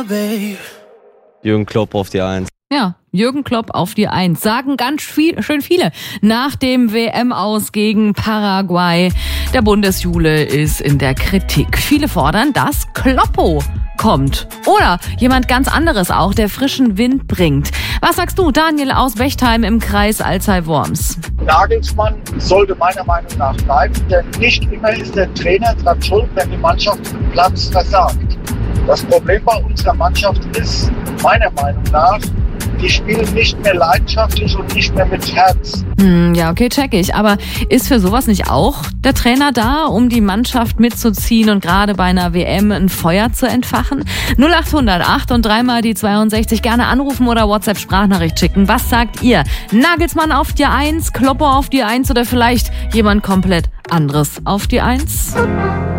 Jürgen Klopp auf die 1. Ja, Jürgen Klopp auf die 1. Sagen ganz schön viele nach dem WM-Aus gegen Paraguay. Der Bundesjule ist in der Kritik. Viele fordern, dass Kloppo kommt. Oder jemand ganz anderes auch, der frischen Wind bringt. Was sagst du, Daniel aus Bechtheim im Kreis Alzey-Worms? Nagelsmann sollte meiner Meinung nach bleiben, denn nicht immer ist der Trainer dran schuld, wenn die Mannschaft im Platz versagt. Das Problem bei unserer Mannschaft ist, meiner Meinung nach, die spielen nicht mehr leidenschaftlich und nicht mehr mit Herz. Ja, okay, check ich. Aber ist für sowas nicht auch der Trainer da, um die Mannschaft mitzuziehen und gerade bei einer WM ein Feuer zu entfachen? 0800 8 und 3 mal die 62. Gerne anrufen oder WhatsApp-Sprachnachricht schicken. Was sagt ihr? Nagelsmann auf die 1, Kloppo auf die 1 oder vielleicht jemand komplett anderes auf die 1?